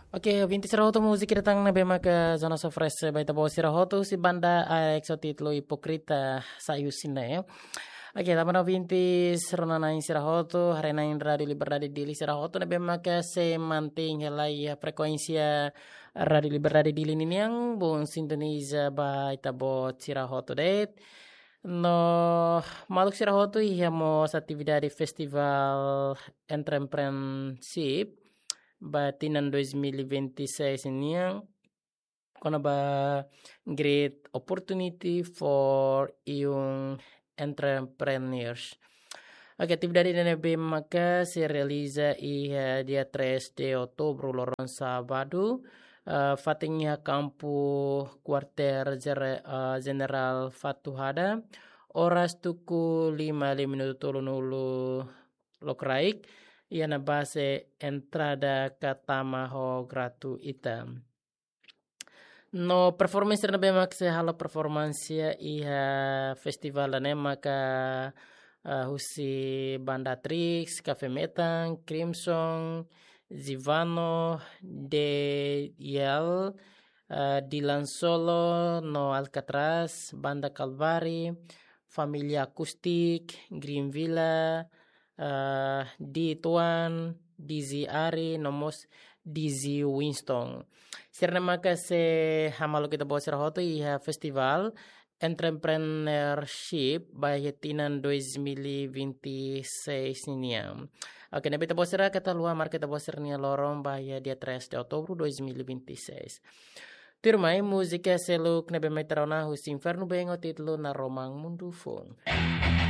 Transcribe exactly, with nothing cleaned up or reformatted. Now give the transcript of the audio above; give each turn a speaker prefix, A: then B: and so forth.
A: Oke, vinti sirahoto musik datang na bema ke zona sofres baita bawa sirahoto si banda a exotitlo hipokrita sayusin na ya. Oke, tamana vinti serona na sirahoto harena in radio liberdade dili sirahoto na bema ke se manting helai frekuensia radio liberdade dili ini yang bun sintoniza baita bawa sirahoto det. No, maluk sirahoto ihamos atividade festival entrepreneurship batinan dois mil e vinte e seis ini yang kona ba great opportunity for young entrepreneurs. Oke, atividade ini bem maka se realiza i uh, dia três de outubro loron sábado. Uh, fatinha campo quarter ger- uh, general Fatuhada horas tuku lima lima minuto tolu nulu lokraik ia na base entrada katamaho gratuita. No performance na bema se hala performance iha festival na maka uh, husi Banda Trix, Cafe Metang, Crimson, Zivano, De Yel, uh, Dilan Solo, No Alcatraz, Banda Calvari, Familia Akustik, Green Villa, uh, Di Tuan, Dizzy Ari, Nomos Dizzy Winston. Sirna maka se hamalo kita bawa sirahoto iha festival entrepreneurship bahetinan dois mil e vinte e seis niam. Oke, na kita bawa sira kata luar mar kita bawa sirnia lorong bahaya dia três de outubro dois mil e vinte e seis. Turmai música seluk na bemai tarona hus inferno bengo titlo na romang mundo phone.